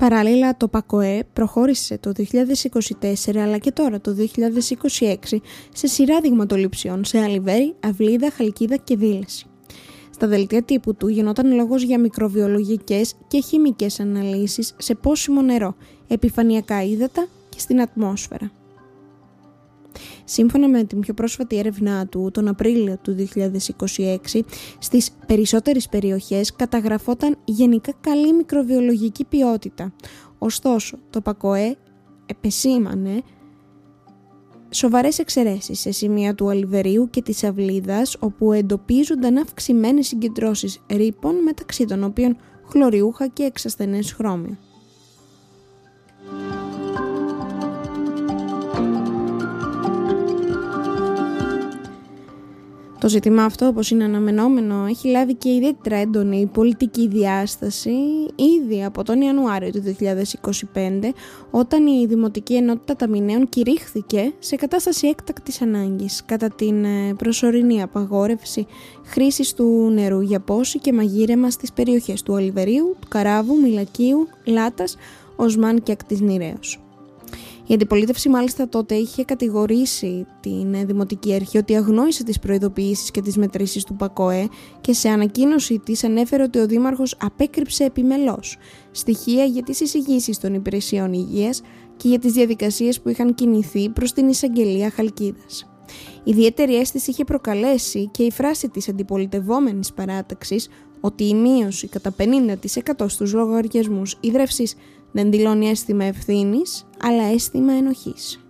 Παράλληλα, το ΠΑΚΟΕ προχώρησε το 2024 αλλά και τώρα το 2026 σε σειρά δειγματοληψιών σε Αλιβέρη, Αυλίδα, Χαλκίδα και Δήλεση. Στα δελτία τύπου του γινόταν λόγος για μικροβιολογικές και χημικές αναλύσεις σε πόσιμο νερό, επιφανειακά ύδατα και στην ατμόσφαιρα. Σύμφωνα με την πιο πρόσφατη έρευνά του, τον Απρίλιο του 2026, στις περισσότερες περιοχές καταγραφόταν γενικά καλή μικροβιολογική ποιότητα. Ωστόσο, το ΠΑΚΟΕ επεσήμανε σοβαρές εξαιρέσεις σε σημεία του Αλιβερίου και της Αυλίδας, όπου εντοπίζονταν αυξημένες συγκεντρώσεις ρήπων, μεταξύ των οποίων χλωριούχα και εξασθενές χρώμιο. Το ζήτημα αυτό, όπως είναι αναμενόμενο, έχει λάβει και ιδιαίτερα έντονη πολιτική διάσταση ήδη από τον Ιανουάριο του 2025, όταν η Δημοτική Ενότητα Ταμιναίων κηρύχθηκε σε κατάσταση έκτακτης ανάγκης κατά την προσωρινή απαγόρευση χρήσης του νερού για πόση και μαγείρεμα στις περιοχές του Αλιβερίου, του Καράβου, Μυλακίου, Λάτας, Οσμάν και Ακτής Νηρέως. Η αντιπολίτευση μάλιστα τότε είχε κατηγορήσει την Δημοτική Αρχή ότι αγνόησε τις προειδοποιήσεις και τις μετρήσεις του ΠΑΚΟΕ και σε ανακοίνωση της ανέφερε ότι ο Δήμαρχος απέκρυψε επιμελώς στοιχεία για τις εισηγήσεις των υπηρεσιών υγείας και για τις διαδικασίες που είχαν κινηθεί προς την εισαγγελία Χαλκίδας. Ιδιαίτερη αίσθηση είχε προκαλέσει και η φράση της αντιπολιτευόμενης παράταξης ότι η μείωση κατά 50% στους λογαριασμούς ίδρευσης δεν δηλώνει αίσθημα ευθύνης, αλλά αίσθημα ενοχής.